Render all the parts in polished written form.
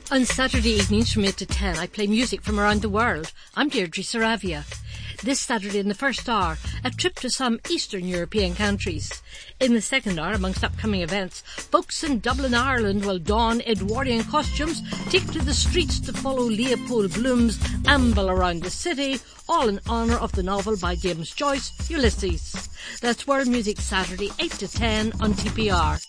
On Saturday evenings from 8 to 10, I play music from around the world. I'm Deirdre Saravia. This Saturday in the first hour, a trip to some Eastern European countries. In the second hour, amongst upcoming events, folks in Dublin, Ireland will don Edwardian costumes, take to the streets to follow Leopold Bloom's Amble Around the City, all in honour of the novel by James Joyce, Ulysses. That's World Music Saturday, 8 to 10 on TPR.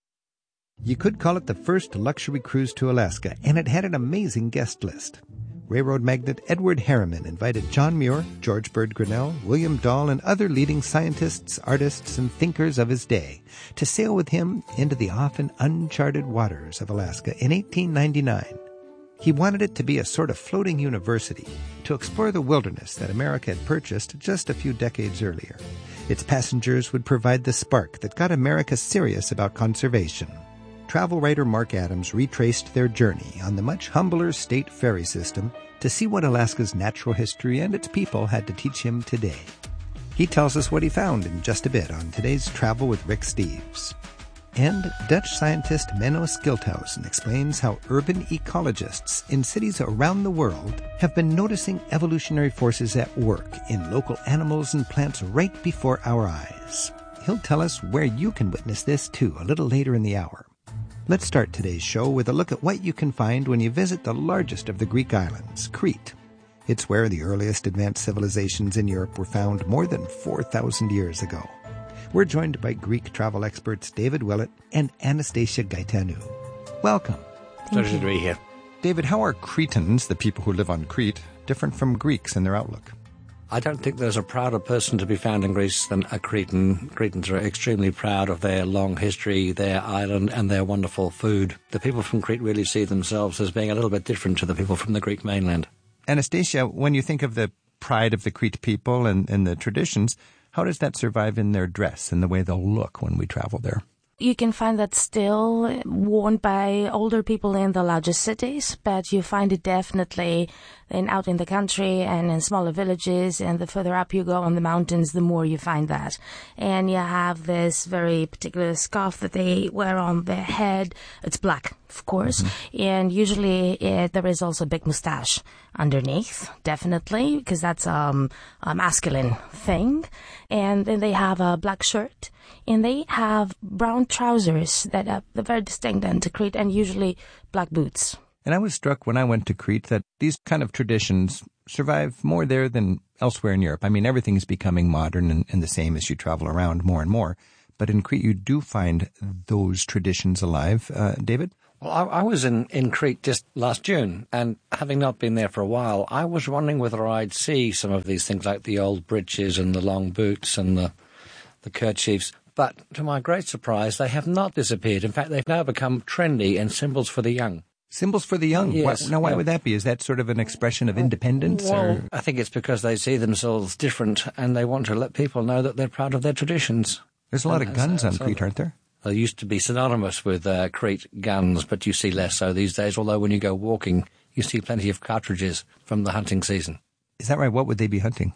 You could call it the first luxury cruise to Alaska, and it had an amazing guest list. Railroad magnate Edward Harriman invited John Muir, George Bird Grinnell, William Dahl, and other leading scientists, artists, and thinkers of his day to sail with him into the often uncharted waters of Alaska in 1899. He wanted it to be a sort of floating university to explore the wilderness that America had purchased just a few decades earlier. Its passengers would provide the spark that got America serious about conservation. Travel writer Mark Adams retraced their journey on the much humbler state ferry system to see what Alaska's natural history and its people had to teach him today. He tells us what he found in just a bit on today's Travel with Rick Steves. And Dutch scientist Menno Schildhausen explains how urban ecologists in cities around the world have been noticing evolutionary forces at work in local animals and plants right before our eyes. He'll tell us where you can witness this too a little later in the hour. Let's start today's show with a look at what you can find when you visit the largest of the Greek islands, Crete. It's where the earliest advanced civilizations in Europe were found more than 4,000 years ago. We're joined by Greek travel experts David Willett and Anastasia Gaetanou. Welcome. Pleasure to be here. David, how are Cretans, the people who live on Crete, different from Greeks in their outlook? I don't think there's a prouder person to be found in Greece than a Cretan. Cretans are extremely proud of their long history, their island, and their wonderful food. The people from Crete really see themselves as being a little bit different to the people from the Greek mainland. Anastasia, when you think of the pride of the Crete people and the traditions, how does that survive in their dress and the way they'll look when we travel there? You can find that still worn by older people in the largest cities, but you find it definitely out in the country and in smaller villages, and the further up you go on the mountains, the more you find that. And you have this very particular scarf that they wear on their head. It's black, of course, and usually there is also a big mustache underneath, definitely, because that's a masculine thing. And then they have a black shirt, and they have brown trousers that are very distinct and to Crete, and usually black boots. And I was struck when I went to Crete that these kind of traditions survive more there than elsewhere in Europe. I mean, everything's becoming modern and the same as you travel around more and more. But in Crete, you do find those traditions alive. David? Well, I was in Crete just last June, and having not been there for a while, I was wondering whether I'd see some of these things like the old breeches and the long boots and the kerchiefs. But to my great surprise, they have not disappeared. In fact, they've now become trendy and symbols for the young. Symbols for the young? Yes. Why would that be? Is that sort of an expression of independence? Well, I think it's because they see themselves different and they want to let people know that they're proud of their traditions. There's a lot of guns on Crete, aren't there? They used to be synonymous with Crete guns, but you see less so these days, although when you go walking, you see plenty of cartridges from the hunting season. Is that right? What would they be hunting?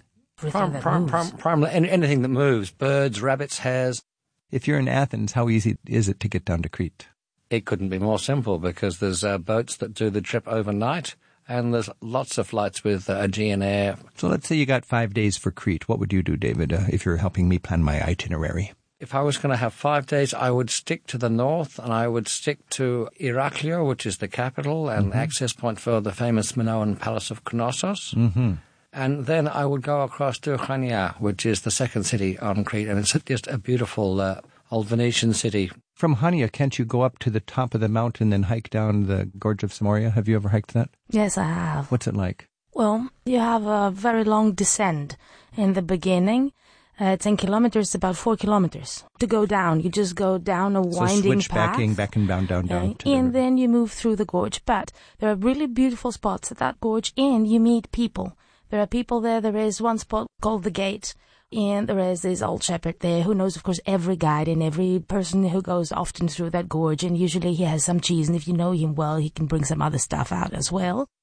Primarily anything that moves, birds, rabbits, hares. If you're in Athens, how easy is it to get down to Crete? It couldn't be more simple because there's boats that do the trip overnight, and there's lots of flights with Aegean Air. So let's say you got 5 days for Crete. What would you do, David, if you're helping me plan my itinerary? If I was going to have 5 days, I would stick to the north, and I would stick to Iraklio, which is the capital and access point for the famous Minoan Palace of Knossos. And then I would go across to Chania, which is the second city on Crete, and it's just a beautiful old Venetian city. From Chania, can't you go up to the top of the mountain and hike down the Gorge of Samoria? Have you ever hiked that? Yes, I have. What's it like? Well, you have a very long descent in the beginning. 10 kilometers, about 4 kilometers. To go down, you just go down a winding path. Back and down. And then you move through the gorge. But there are really beautiful spots at that gorge, and you meet people. There are people there. There is one spot called the Gate, and there is this old shepherd there who knows, of course, every guide and every person who goes often through that gorge, and usually he has some cheese, and if you know him well, he can bring some other stuff out as well.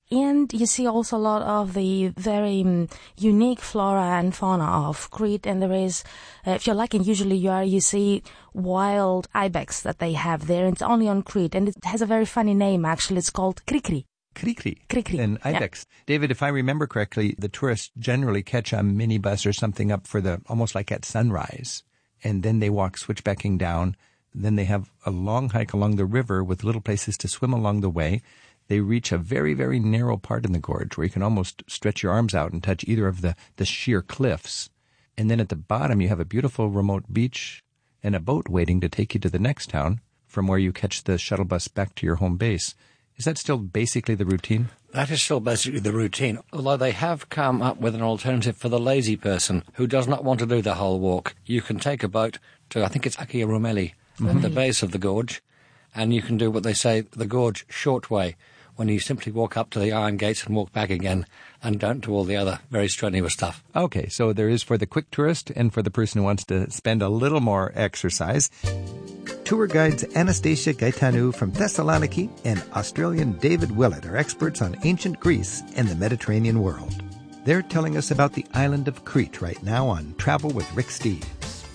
And you see also a lot of the very unique flora and fauna of Crete. And there is, if you're lucky, and usually you see wild ibex that they have there. And it's only on Crete. And it has a very funny name, actually. It's called Krikri. Krikri. And ibex. Yeah. David, if I remember correctly, the tourists generally catch a minibus or something up for almost like at sunrise. And then they walk switchbacking down. Then they have a long hike along the river with little places to swim along the way. They reach a very, very narrow part in the gorge where you can almost stretch your arms out and touch either of the sheer cliffs. And then at the bottom, you have a beautiful remote beach and a boat waiting to take you to the next town from where you catch the shuttle bus back to your home base. Is that still basically the routine? That is still basically the routine, although they have come up with an alternative for the lazy person who does not want to do the whole walk. You can take a boat to, I think it's Akia Rumeli, at the base of the gorge, and you can do what they say, the gorge short way, when you simply walk up to the iron gates and walk back again and don't do all the other very strenuous stuff. Okay, so there is for the quick tourist and for the person who wants to spend a little more exercise. Tour guides Anastasia Gaetanou from Thessaloniki and Australian David Willett are experts on ancient Greece and the Mediterranean world. They're telling us about the island of Crete right now on Travel with Rick Steves.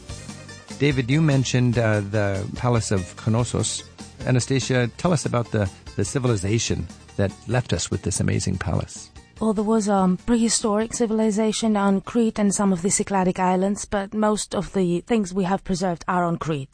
David, you mentioned the Palace of Knossos. Anastasia, tell us about the civilization that left us with this amazing palace. Well, there was a prehistoric civilization on Crete and some of the Cycladic islands, but most of the things we have preserved are on Crete.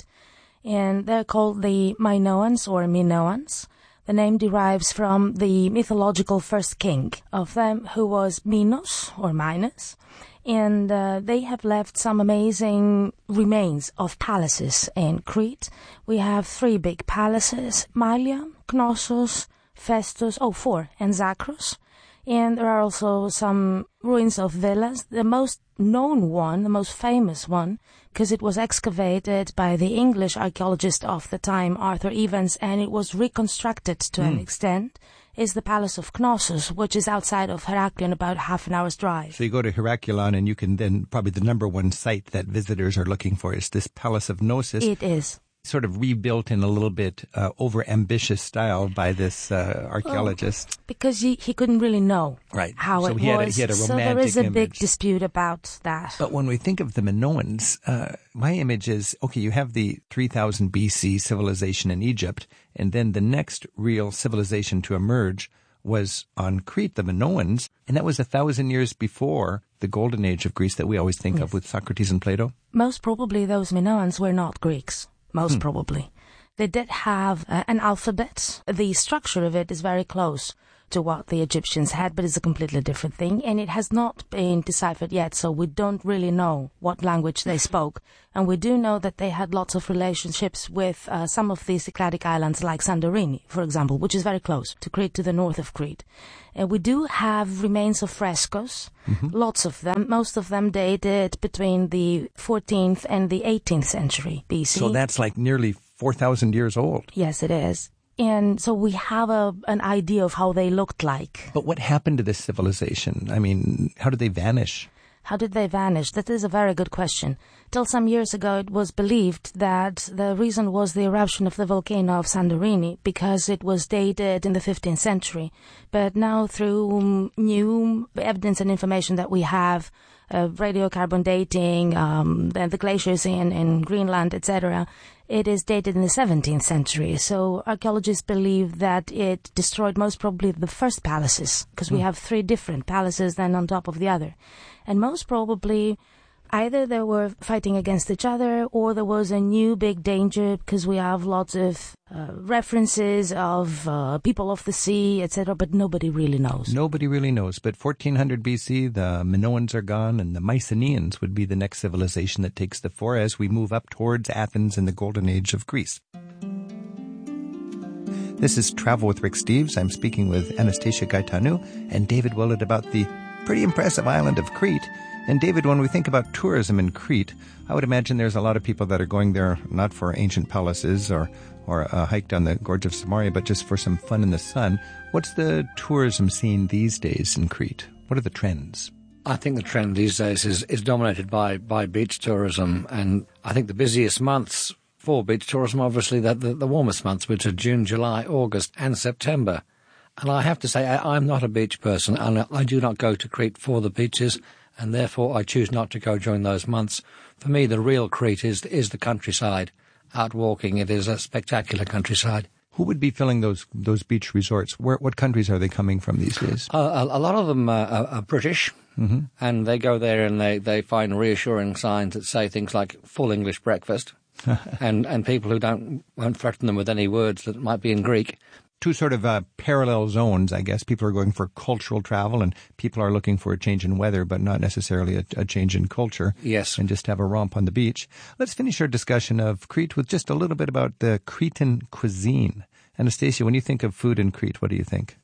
And they're called the Minoans or Minoans. The name derives from the mythological first king of them, who was Minos or Minos. And they have left some amazing remains of palaces in Crete. We have 3 big palaces, Malia, Knossos, Festus, 4, and Zakros. And there are also some ruins of villas. The most known one, the most famous one, because it was excavated by the English archaeologist of the time, Arthur Evans, and it was reconstructed to an extent, is the Palace of Knossos, which is outside of Heraklion, about half an hour's drive. So you go to Heraklion and you can then, probably the number one site that visitors are looking for is this Palace of Knossos. It is. Sort of rebuilt in a little bit over-ambitious style by this archaeologist. Because he couldn't really know how so it he was. Had a romantic so there is a image. big dispute about that. But when we think of the Minoans, my image is, okay, you have the 3000 BC civilization in Egypt, and then the next real civilization to emerge was on Crete, the Minoans, and that was 1,000 years before the golden age of Greece that we always think of with Socrates and Plato. Most probably those Minoans were not Greeks. Most probably. They did have an alphabet. The structure of it is very close to what the Egyptians had, but it's a completely different thing, and it has not been deciphered yet, so we don't really know what language they spoke. And we do know that they had lots of relationships with some of the Cycladic islands, like Santorini, for example, which is very close to Crete, to the north of Crete. We do have remains of frescoes, lots of them. Most of them dated between the 14th and the 18th century BC. So that's like nearly 4,000 years old. Yes, it is. And so we have an idea of how they looked like. But what happened to this civilization? I mean, how did they vanish? How did they vanish? That is a very good question. Till some years ago, it was believed that the reason was the eruption of the volcano of Santorini, because it was dated in the 15th century. But now, through new evidence and information that we have, radiocarbon dating, the glaciers in Greenland, etc., it is dated in the 17th century. So archaeologists believe that it destroyed most probably the first palaces, because we have 3 different palaces then on top of the other. And most probably either they were fighting against each other, or there was a new big danger, because we have lots of references of people of the sea, etc., but nobody really knows. Nobody really knows. But 1400 BC, the Minoans are gone, and the Mycenaeans would be the next civilization that takes the fore as we move up towards Athens in the golden age of Greece. This is Travel with Rick Steves. I'm speaking with Anastasia Gaetanou and David Willett about the pretty impressive island of Crete. And David, when we think about tourism in Crete, I would imagine there's a lot of people that are going there not for ancient palaces or a hike down the Gorge of Samaria, but just for some fun in the sun. What's the tourism scene these days in Crete? What are the trends? I think the trend these days is dominated by beach tourism, and I think the busiest months for beach tourism, obviously, the warmest months, which are June, July, August and September. And I have to say, I'm not a beach person, and I do not go to Crete for the beaches, and therefore I choose not to go during those months. For me, the real Crete is the countryside. Out walking, it is a spectacular countryside. Who would be filling those beach resorts? What countries are they coming from these days? A lot of them are British, and they go there and they find reassuring signs that say things like full English breakfast, and people who won't threaten them with any words that might be in Greek. Two sort of parallel zones, I guess. People are going for cultural travel, and people are looking for a change in weather, but not necessarily a change in culture. Yes. And just have a romp on the beach. Let's finish our discussion of Crete with just a little bit about the Cretan cuisine. Anastasia, when you think of food in Crete, what do you think?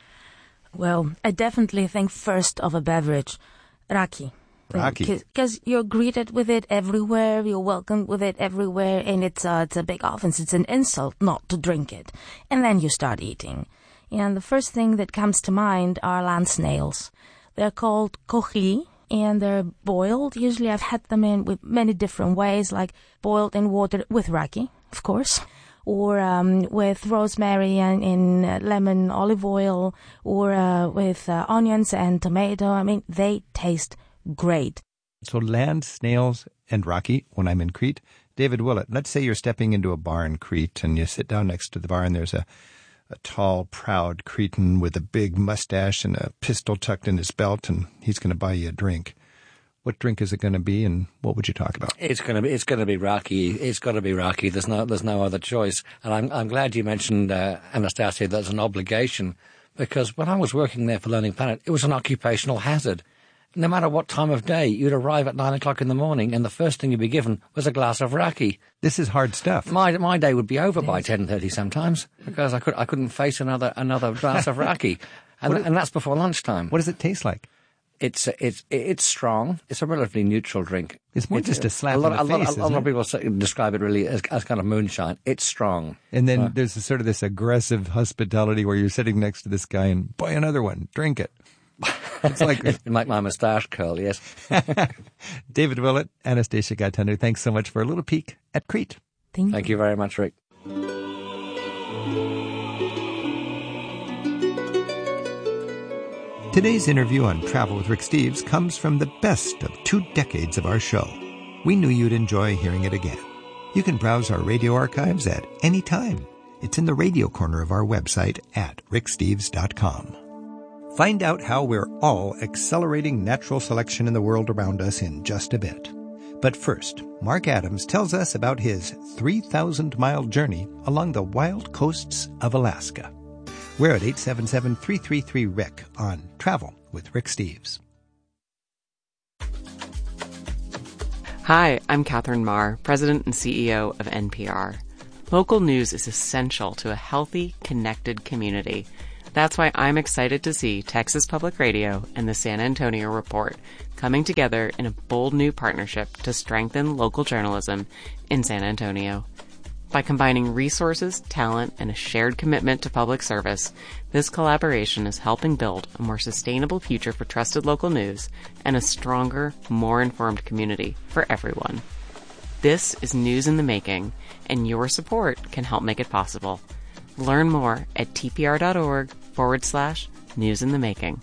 Well, I definitely think first of a beverage, raki. Raki. Because you're greeted with it everywhere, you're welcomed with it everywhere, and it's a big offense. It's an insult not to drink it. And then you start eating. And the first thing that comes to mind are land snails. They're called kohli, and they're boiled. Usually I've had them in with many different ways, like boiled in water with raki, of course, or with rosemary and in lemon olive oil, or with onions and tomato. I mean, they taste great. So land snails and raki when I'm in Crete. David Willett, let's say you're stepping into a bar in Crete and you sit down next to the bar and there's a tall, proud Cretan with a big mustache and a pistol tucked in his belt, and he's going to buy you a drink. What drink is it going to be, and what would you talk about? It's going to be raki. It's got to be raki. There's no other choice. And I'm glad you mentioned Anastasia. That's an obligation, because when I was working there for Learning Planet, it was an occupational hazard. No matter what time of day, you'd arrive at 9 o'clock in the morning, and the first thing you'd be given was a glass of raki. This is hard stuff. My day would be over by 10:30 sometimes, because I couldn't face another glass of raki, and that's before lunchtime. What does it taste like? It's strong. It's a relatively neutral drink. It's more just a slap in the face. A lot of people describe it really as kind of moonshine. It's strong. And then there's sort of this aggressive hospitality where you're sitting next to this guy and buy another one, drink it. It's like it make my moustache curl, yes. David Willett, Anastasia Gaetanu, thanks so much for a little peek at Crete. Thank you very much, Rick. Today's interview on Travel with Rick Steves comes from the best of 2 decades of our show. We knew you'd enjoy hearing it again. You can browse our radio archives at any time. It's in the radio corner of our website at ricksteves.com. Find out how we're all accelerating natural selection in the world around us in just a bit. But first, Mark Adams tells us about his 3,000-mile journey along the wild coasts of Alaska. We're at 877-333-RICK on Travel with Rick Steves. Hi, I'm Catherine Marr, President and CEO of NPR. Local news is essential to a healthy, connected community. That's why I'm excited to see Texas Public Radio and the San Antonio Report coming together in a bold new partnership to strengthen local journalism in San Antonio. By combining resources, talent, and a shared commitment to public service, this collaboration is helping build a more sustainable future for trusted local news and a stronger, more informed community for everyone. This is News in the Making, and your support can help make it possible. Learn more at tpr.org/News in the Making.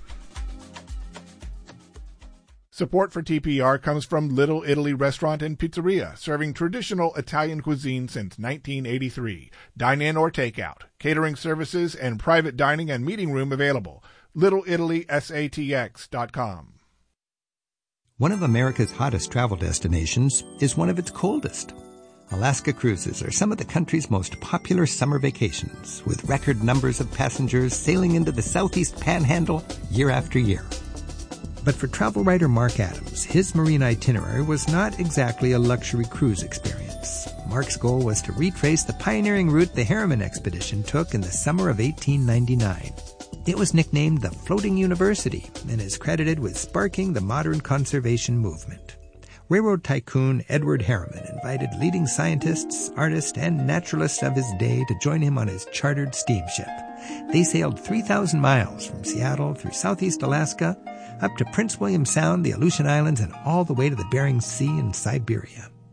Support for TPR comes from Little Italy Restaurant and Pizzeria, serving traditional Italian cuisine since 1983. Dine in or take out. Catering services and private dining and meeting room available. LittleItalySATX.com. One of America's hottest travel destinations is one of its coldest. Alaska cruises are some of the country's most popular summer vacations, with record numbers of passengers sailing into the Southeast Panhandle year after year. But for travel writer Mark Adams, his marine itinerary was not exactly a luxury cruise experience. Mark's goal was to retrace the pioneering route the Harriman expedition took in the summer of 1899. It was nicknamed the Floating University and is credited with sparking the modern conservation movement. Railroad tycoon Edward Harriman invited leading scientists, artists, and naturalists of his day to join him on his chartered steamship. They sailed 3,000 miles from Seattle through southeast Alaska, up to Prince William Sound, the Aleutian Islands, and all the way to the Bering Sea in Siberia.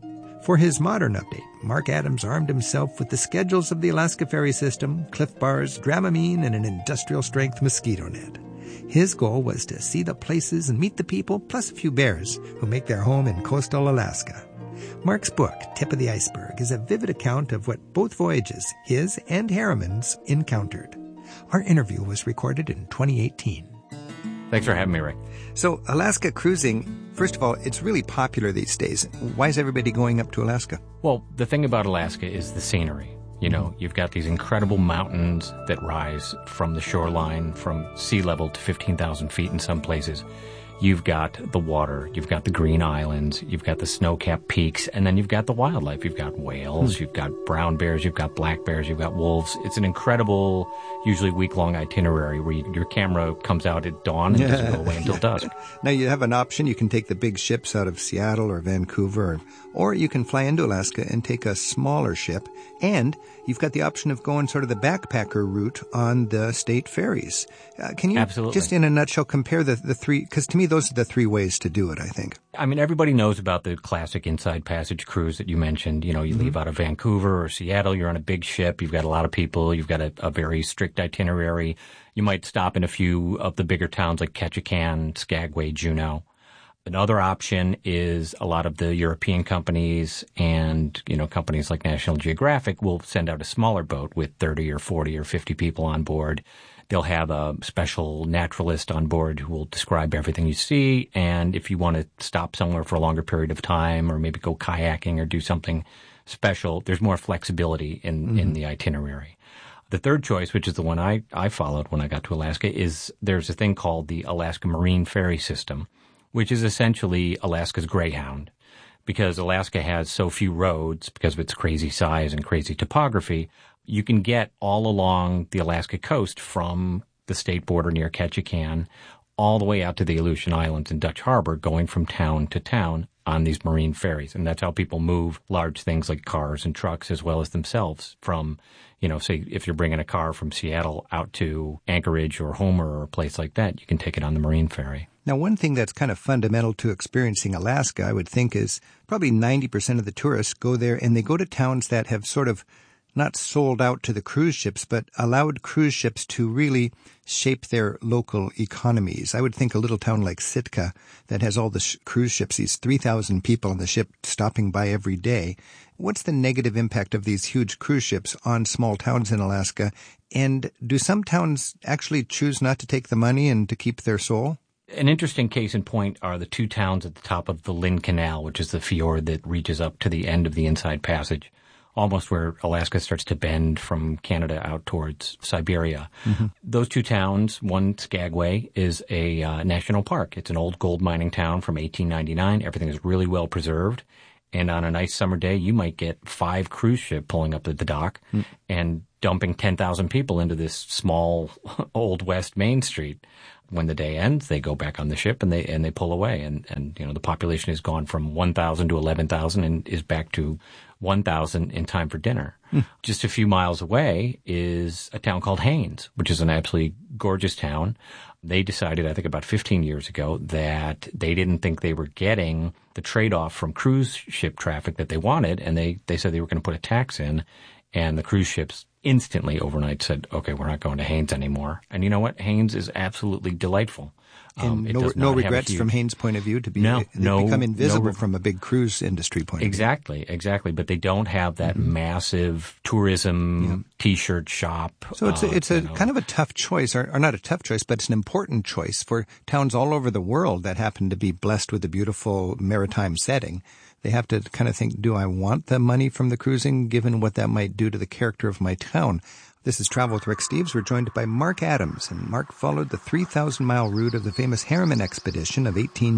For his modern update, Mark Adams armed himself with the schedules of the Alaska Ferry System, Cliff Bars, Dramamine, and an industrial-strength mosquito net. His goal was to see the places and meet the people, plus a few bears, who make their home in coastal Alaska. Mark's book, Tip of the Iceberg, is a vivid account of what both voyages, his and Harriman's, encountered. Our interview was recorded in 2018. Thanks for having me, Rick. So, Alaska cruising, first of all, it's really popular these days. Why is everybody going up to Alaska? Well, the thing about Alaska is the scenery. You know, you've got these incredible mountains that rise from the shoreline from sea level to 15,000 feet in some places. You've got the water, you've got the green islands, you've got the snow-capped peaks, and then you've got the wildlife. You've got whales, you've got brown bears, you've got black bears, you've got wolves. It's an incredible, usually week-long itinerary where your camera comes out at dawn and doesn't go away until dusk. Now, you have an option. You can take the big ships out of Seattle or Vancouver, or you can fly into Alaska and take a smaller ship. And you've got the option of going sort of the backpacker route on the state ferries. Can you Absolutely. Just in a nutshell compare the three? Because to me, those are the three ways to do it, I think. I mean, everybody knows about the classic Inside Passage cruise that you mentioned. You know, you leave out of Vancouver or Seattle, you're on a big ship, you've got a lot of people, you've got a very strict itinerary. You might stop in a few of the bigger towns like Ketchikan, Skagway, Juneau. Another option is a lot of the European companies and, you know, companies like National Geographic will send out a smaller boat with 30 or 40 or 50 people on board. They'll have a special naturalist on board who will describe everything you see. And if you want to stop somewhere for a longer period of time or maybe go kayaking or do something special, there's more flexibility in the itinerary. The third choice, which is the one I followed when I got to Alaska, is there's a thing called the Alaska Marine Ferry System, which is essentially Alaska's Greyhound. Because Alaska has so few roads, because of its crazy size and crazy topography, you can get all along the Alaska coast from the state border near Ketchikan all the way out to the Aleutian Islands and Dutch Harbor, going from town to town on these marine ferries. And that's how people move large things like cars and trucks as well as themselves from, you know, say if you're bringing a car from Seattle out to Anchorage or Homer or a place like that, you can take it on the marine ferry. Now, one thing that's kind of fundamental to experiencing Alaska, I would think, is probably 90% of the tourists go there and they go to towns that have sort of not sold out to the cruise ships, but allowed cruise ships to really shape their local economies. I would think a little town like Sitka that has all the cruise ships, these 3,000 people on the ship stopping by every day. What's the negative impact of these huge cruise ships on small towns in Alaska? And do some towns actually choose not to take the money and to keep their soul? An interesting case in point are the two towns at the top of the Lynn Canal, which is the fjord that reaches up to the end of the Inside Passage, almost where Alaska starts to bend from Canada out towards Siberia. Those two towns, one Skagway, is a national park. It's an old gold mining town from 1899. Everything is really well preserved. And on a nice summer day, you might get 5 cruise ships pulling up at the dock and dumping 10,000 people into this small Old West Main Street. When the day ends, they go back on the ship and they pull away. And you know, the population has gone from 1,000 to 11,000 and is back to 1,000 in time for dinner. Just a few miles away is a town called Haines, which is an absolutely gorgeous town. They decided, I think about 15 years ago, that they didn't think they were getting the trade-off from cruise ship traffic that they wanted, and they said they were going to put a tax in, and the cruise ships instantly overnight said, okay, we're not going to Haines anymore. And you know what? Haines is absolutely delightful. And no regrets from Haines' point of view to be become invisible from a big cruise industry point of view. Exactly. But they don't have that massive tourism T-shirt shop. So it's a kind of a tough choice, or not a tough choice, but it's an important choice for towns all over the world that happen to be blessed with a beautiful maritime setting. They have to kind of think, do I want the money from the cruising, given what that might do to the character of my town? This is Travel with Rick Steves. We're joined by Mark Adams, and Mark followed the 3,000-mile route of the famous Harriman expedition of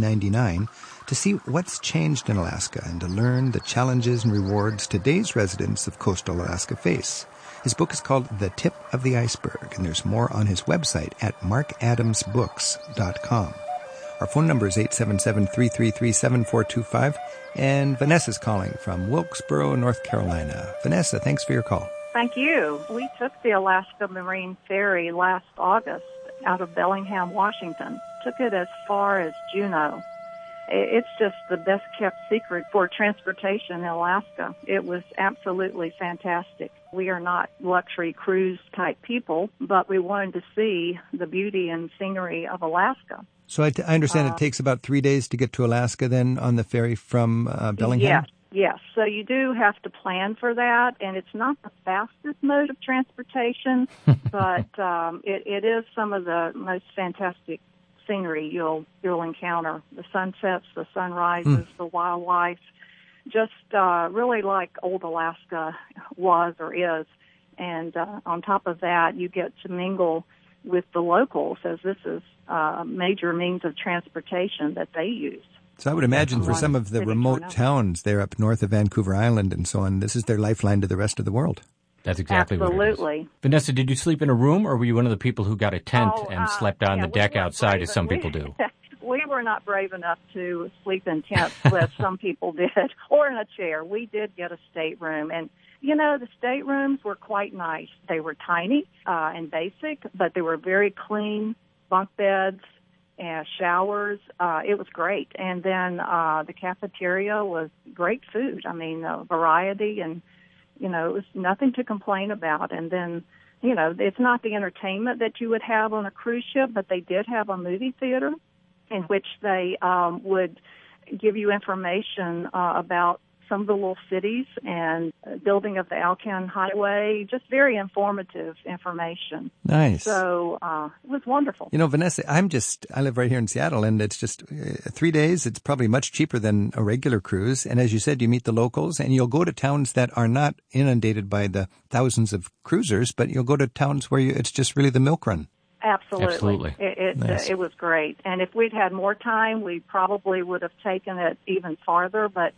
1899 to see what's changed in Alaska and to learn the challenges and rewards today's residents of coastal Alaska face. His book is called The Tip of the Iceberg, and there's more on his website at markadamsbooks.com. Our phone number is 877-333-7425, and Vanessa's calling from Wilkesboro, North Carolina. Vanessa, thanks for your call. Thank you. We took the Alaska Marine Ferry last August out of Bellingham, Washington. Took it as far as Juneau. It's just the best kept secret for transportation in Alaska. It was absolutely fantastic. We are not luxury cruise type people, but we wanted to see the beauty and scenery of Alaska. So I understand it takes about 3 days to get to Alaska then on the ferry from Bellingham? Yes. So you do have to plan for that, and it's not the fastest mode of transportation, but it is some of the most fantastic scenery you'll encounter. The sunsets, the sunrises, the wildlife, just really like old Alaska was or is. And on top of that, you get to mingle with the locals, as this is a major means of transportation that they use. So I would imagine for some of the remote towns there up north of Vancouver Island and so on, this is their lifeline to the rest of the world. That's exactly what it is. Absolutely. Vanessa, did you sleep in a room, or were you one of the people who got a tent and slept on the deck outside, as some people do? We were not brave enough to sleep in tents, as some people did, or in a chair. We did get a stateroom, and the staterooms were quite nice. They were tiny and basic, but they were very clean bunk beds and showers. It was great. And then the cafeteria was great food. I mean, variety, and, it was nothing to complain about. And then, it's not the entertainment that you would have on a cruise ship, but they did have a movie theater in which they would give you information about some of the little cities and building of the Alcan Highway, just very informative information. Nice. So it was wonderful. Vanessa, I live right here in Seattle, and it's just 3 days. It's probably much cheaper than a regular cruise. And as you said, you meet the locals, and you'll go to towns that are not inundated by the thousands of cruisers, but you'll go to towns where it's just really the milk run. Absolutely. Nice. It was great. And if we'd had more time, we probably would have taken it even farther, but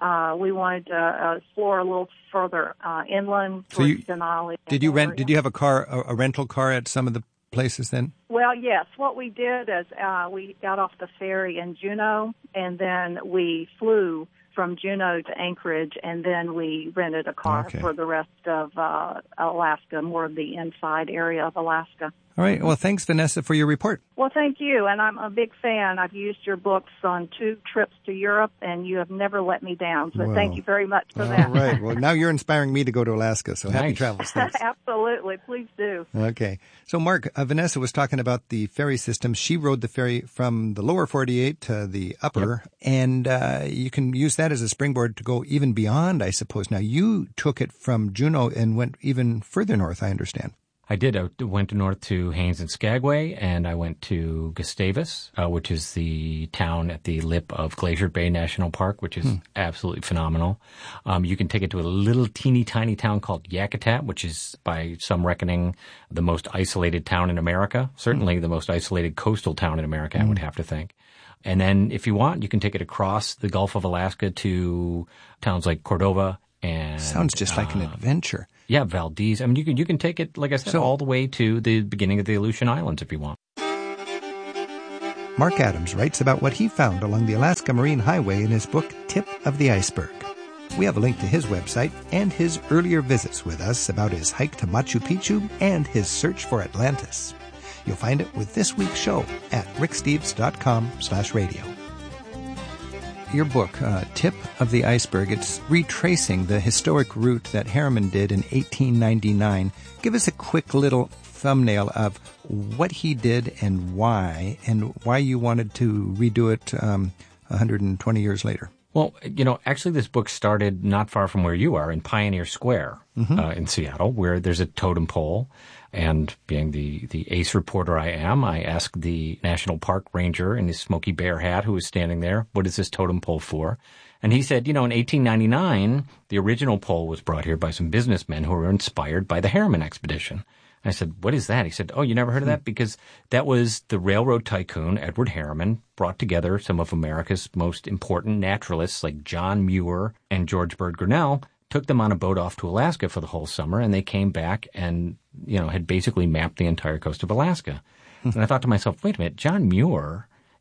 we wanted to explore a little further inland towards Denali. Did you have a rental car at some of the places then? Well, yes. What we did is we got off the ferry in Juneau, and then we flew from Juneau to Anchorage, and then we rented a car for the rest of Alaska, more of the inside area of Alaska. All right. Well, thanks, Vanessa, for your report. Well, thank you. And I'm a big fan. I've used your books on 2 trips to Europe, and you have never let me down. So thank you very much for that. All right. Well, now you're inspiring me to go to Alaska. So happy travels. Thanks. Absolutely. Please do. Okay. So, Mark, Vanessa was talking about the ferry system. She rode the ferry from the lower 48 to the upper, and you can use that as a springboard to go even beyond, I suppose. Now, you took it from Juneau and went even further north, I understand. I did. I went north to Haines and Skagway, and I went to Gustavus, which is the town at the lip of Glacier Bay National Park, which is absolutely phenomenal. You can take it to a little teeny tiny town called Yakutat, which is by some reckoning the most isolated town in America, certainly the most isolated coastal town in America, I would have to think. And then if you want, you can take it across the Gulf of Alaska to towns like Cordova and... Sounds just like an adventure. Yeah, Valdez. I mean, you can take it, like I said, all the way to the beginning of the Aleutian Islands if you want. Mark Adams writes about what he found along the Alaska Marine Highway in his book, Tip of the Iceberg. We have a link to his website and his earlier visits with us about his hike to Machu Picchu and his search for Atlantis. You'll find it with this week's show at ricksteves.com/radio. Your book, Tip of the Iceberg, it's retracing the historic route that Harriman did in 1899. Give us a quick little thumbnail of what he did and why you wanted to redo it 120 years later. Well, actually this book started not far from where you are, in Pioneer Square in Seattle, where there's a totem pole. And being the ace reporter I am, I asked the National Park Ranger in his Smokey Bear hat who was standing there, what is this totem pole for? And he said, in 1899, the original pole was brought here by some businessmen who were inspired by the Harriman expedition. I said, what is that? He said, oh, you never heard of that? Because that was the railroad tycoon, Edward Harriman, brought together some of America's most important naturalists like John Muir and George Bird Grinnell, took them on a boat off to Alaska for the whole summer, and they came back and, had basically mapped the entire coast of Alaska. And I thought to myself, wait a minute, John Muir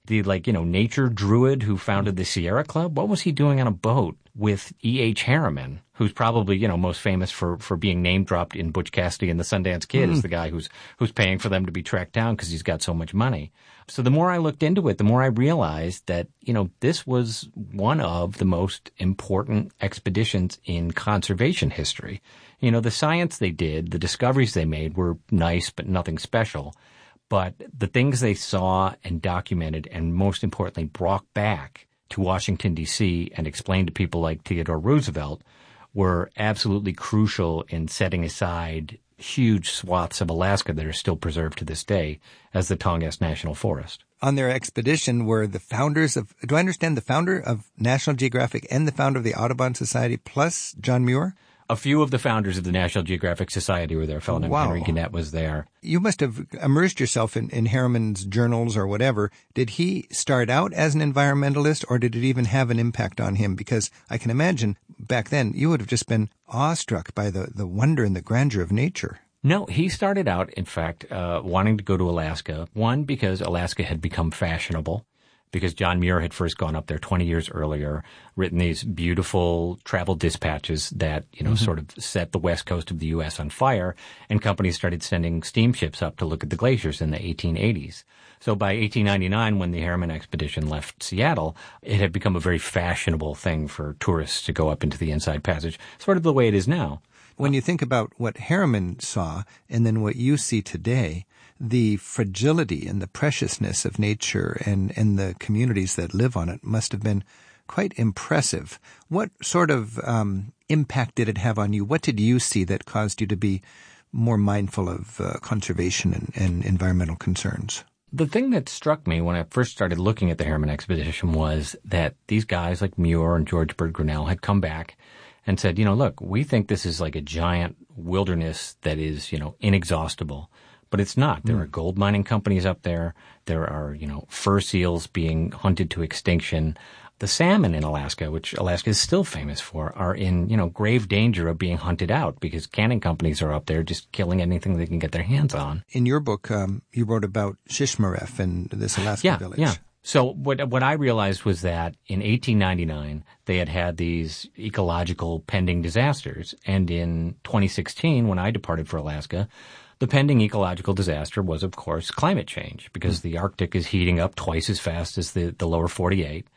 The, nature druid who founded the Sierra Club? What was he doing on a boat with E.H. Harriman, who's probably, most famous for being name-dropped in Butch Cassidy and the Sundance Kid as the guy who's paying for them to be tracked down because he's got so much money. So the more I looked into it, the more I realized that, this was one of the most important expeditions in conservation history. The science they did, the discoveries they made were nice, but nothing special. But the things they saw and documented and most importantly brought back to Washington, D.C. and explained to people like Theodore Roosevelt were absolutely crucial in setting aside huge swaths of Alaska that are still preserved to this day as the Tongass National Forest. On their expedition were the founders of, do I understand, the founder of National Geographic and the founder of the Audubon Society plus John Muir? A few of the founders of the National Geographic Society were there. A fellow named Henry Gannett was there. You must have immersed yourself in Harriman's journals or whatever. Did he start out as an environmentalist, or did it even have an impact on him? Because I can imagine back then you would have just been awestruck by the wonder and the grandeur of nature. No, he started out, in fact, wanting to go to Alaska. One, because Alaska had become fashionable. Because John Muir had first gone up there 20 years earlier, written these beautiful travel dispatches that, sort of set the west coast of the U.S. on fire, and companies started sending steamships up to look at the glaciers in the 1880s. So by 1899, when the Harriman expedition left Seattle, it had become a very fashionable thing for tourists to go up into the Inside Passage, sort of the way it is now. When you think about what Harriman saw and then what you see today, the fragility and the preciousness of nature and the communities that live on it must have been quite impressive. What sort of impact did it have on you? What did you see that caused you to be more mindful of conservation and environmental concerns? The thing that struck me when I first started looking at the Harriman expedition was that these guys like Muir and George Bird Grinnell had come back and said, look, we think this is like a giant wilderness that is, inexhaustible. But it's not. There are gold mining companies up there. There are, fur seals being hunted to extinction. The salmon in Alaska, which Alaska is still famous for, are in, grave danger of being hunted out because canning companies are up there just killing anything they can get their hands on. In your book, you wrote about Shishmaref and this Alaska village. Yeah. So what I realized was that in 1899, they had these ecological pending disasters. And in 2016, when I departed for Alaska, the pending ecological disaster was, of course, climate change, because the Arctic is heating up twice as fast as the lower 48.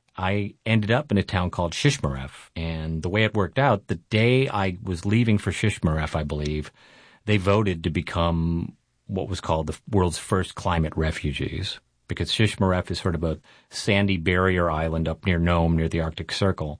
I ended up in a town called Shishmaref, and the way it worked out, the day I was leaving for Shishmaref, I believe, they voted to become what was called the world's first climate refugees, because Shishmaref is sort of a sandy barrier island up near Nome, near the Arctic Circle.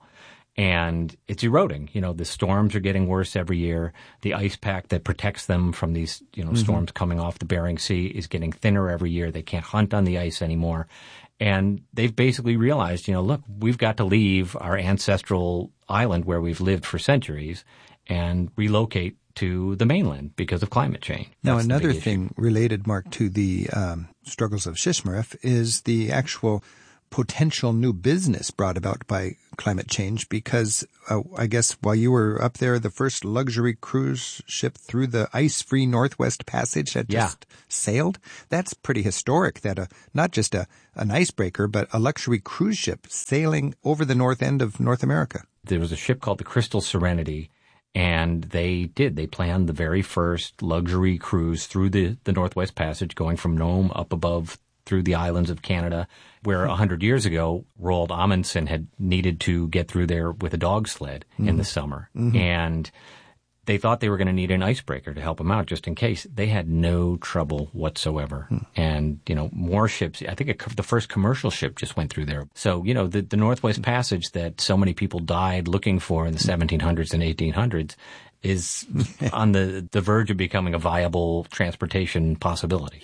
And it's eroding. The storms are getting worse every year. The ice pack that protects them from these, storms coming off the Bering Sea is getting thinner every year. They can't hunt on the ice anymore. And they've basically realized, look, we've got to leave our ancestral island where we've lived for centuries and relocate to the mainland because of climate change. Now, another thing related, Mark, to the struggles of Shishmaref is the actual potential new business brought about by climate change, because I guess while you were up there, the first luxury cruise ship through the ice-free Northwest Passage had just sailed. That's pretty historic, that not just an icebreaker, but a luxury cruise ship sailing over the north end of North America. There was a ship called the Crystal Serenity, and they planned the very first luxury cruise through the Northwest Passage, going from Nome up above through the islands of Canada, where 100 years ago, Roald Amundsen had needed to get through there with a dog sled in the summer. And they thought they were going to need an icebreaker to help them out just in case. They had no trouble whatsoever. And, more ships, I think the first commercial ship just went through there. So, the Northwest Passage that so many people died looking for in the 1700s and 1800s is on the verge of becoming a viable transportation possibility.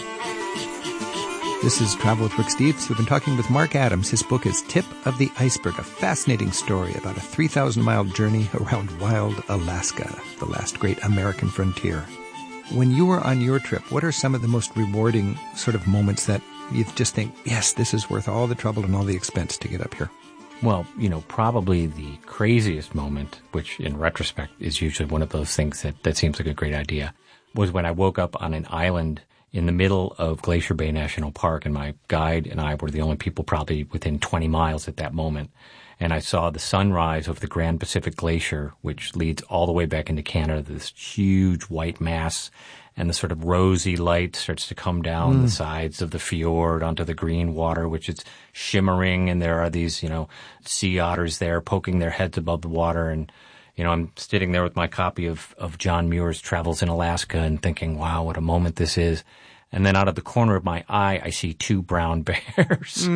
This is Travel with Rick Steves. We've been talking with Mark Adams. His book is Tip of the Iceberg, a fascinating story about a 3,000-mile journey around wild Alaska, the last great American frontier. When you were on your trip, what are some of the most rewarding sort of moments that you just think, yes, this is worth all the trouble and all the expense to get up here? Well, probably the craziest moment, which in retrospect is usually one of those things that seems like a great idea, was when I woke up on an island in the middle of Glacier Bay National Park, and my guide and I were the only people probably within 20 miles at that moment. And I saw the sunrise over the Grand Pacific Glacier, which leads all the way back into Canada, this huge white mass, and the sort of rosy light starts to come down the sides of the fjord onto the green water, which is shimmering, and there are these, sea otters there poking their heads above the water. And, I'm sitting there with my copy of John Muir's Travels in Alaska and thinking, wow, what a moment this is. And then out of the corner of my eye, I see two brown bears.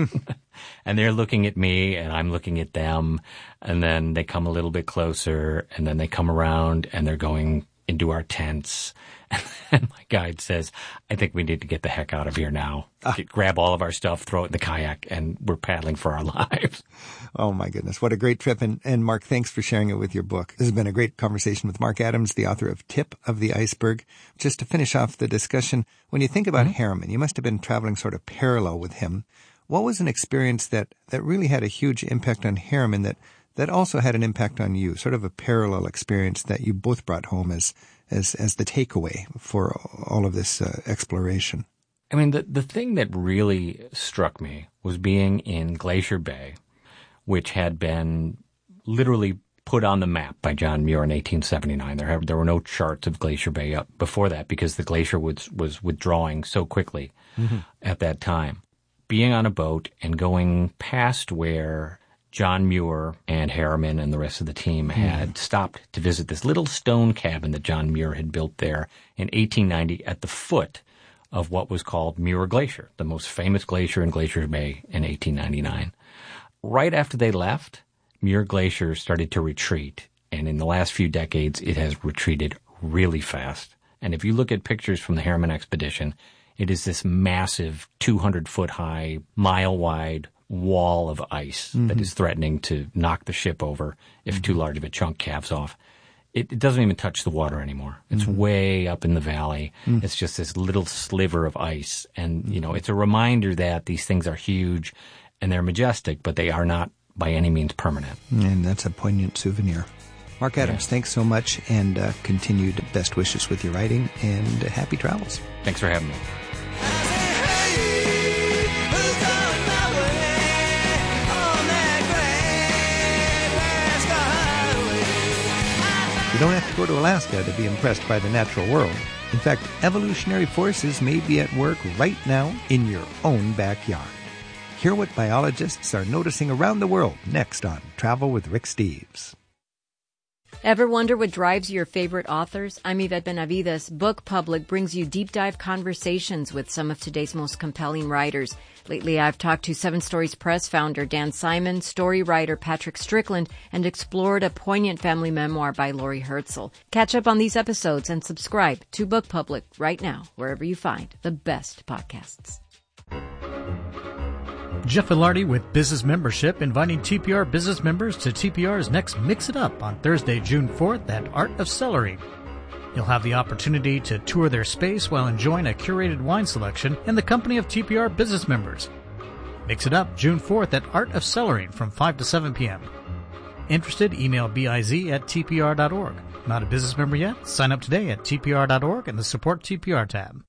And they're looking at me, and I'm looking at them. And then they come a little bit closer, and then they come around, and they're going into our tents. And my guide says, I think we need to get the heck out of here now. Grab all of our stuff, throw it in the kayak, and we're paddling for our lives. Oh, my goodness. What a great trip. And Mark, thanks for sharing it with your book. This has been a great conversation with Mark Adams, the author of Tip of the Iceberg. Just to finish off the discussion, when you think about Harriman, you must have been traveling sort of parallel with him. What was an experience that really had a huge impact on Harriman that also had an impact on you, sort of a parallel experience that you both brought home as the takeaway for all of this exploration? I mean, the thing that really struck me was being in Glacier Bay, which had been literally put on the map by John Muir in 1879. There were no charts of Glacier Bay up before that because the glacier was withdrawing so quickly at that time. Being on a boat and going past where John Muir and Harriman and the rest of the team had stopped to visit this little stone cabin that John Muir had built there in 1890 at the foot of what was called Muir Glacier, the most famous glacier in Glacier Bay in 1899. Right after they left, Muir Glacier started to retreat, and in the last few decades, it has retreated really fast. And if you look at pictures from the Harriman expedition, it is this massive 200-foot-high, mile-wide wall of ice that is threatening to knock the ship over if too large of a chunk calves off. It doesn't even touch the water anymore. It's way up in the valley. It's just this little sliver of ice. And, it's a reminder that these things are huge and they're majestic, but they are not by any means permanent. And that's a poignant souvenir. Mark Adams, thanks so much, and continued best wishes with your writing, and happy travels. Thanks for having me. You don't have to go to Alaska to be impressed by the natural world. In fact, evolutionary forces may be at work right now in your own backyard. Hear what biologists are noticing around the world next on Travel with Rick Steves. Ever wonder what drives your favorite authors? I'm Yvette Benavides. Book Public brings you deep dive conversations with some of today's most compelling writers. Lately, I've talked to 7 Stories Press founder Dan Simon, story writer Patrick Strickland, and explored a poignant family memoir by Laurie Herzl. Catch up on these episodes and subscribe to Book Public right now, wherever you find the best podcasts. Jeff Ilardi with Business Membership, inviting TPR business members to TPR's next Mix It Up on Thursday, June 4th at Art of Celery. You'll have the opportunity to tour their space while enjoying a curated wine selection in the company of TPR business members. Mix It Up, June 4th at Art of Celery from 5 to 7 p.m. Interested? Email biz@tpr.org. Not a business member yet? Sign up today at tpr.org in the Support TPR tab.